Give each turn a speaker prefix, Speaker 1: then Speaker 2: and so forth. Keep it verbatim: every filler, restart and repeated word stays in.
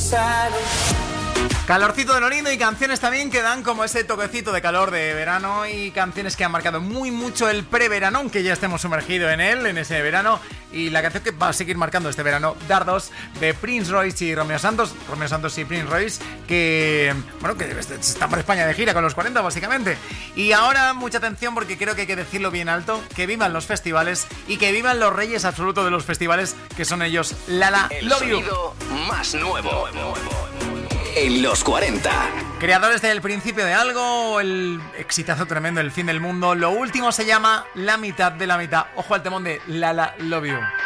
Speaker 1: Calorcito de lo lindo y canciones también que dan como ese toquecito de calor de verano y canciones que han marcado muy mucho el preverano, aunque ya estemos sumergidos en él, en ese verano. Y la canción que va a seguir marcando este verano, Dardos, de Prince Royce y Romeo Santos. Romeo Santos y Prince Royce, que, bueno, que están por España de gira con los cuarenta básicamente. Y ahora mucha atención porque creo que hay que decirlo bien alto, que vivan los festivales y que vivan los reyes absolutos de los festivales, que son ellos, Lala Love You.
Speaker 2: El sonido más nuevo en los cuarenta.
Speaker 1: Creadores del Principio de Algo, el exitazo tremendo, El Fin del Mundo. Lo último se llama La Mitad de la Mitad. Ojo al temón de Lala Love You.